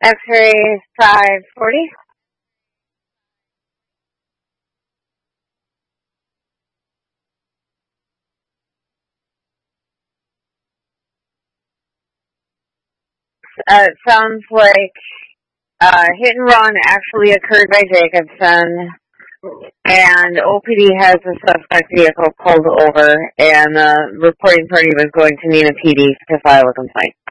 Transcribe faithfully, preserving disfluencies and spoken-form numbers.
X-ray five forty. Uh, it sounds like uh, hit and run actually occurred by Jacobson, and O P D has the suspect vehicle pulled over, and the reporting party was going to Neenah P D to file a complaint.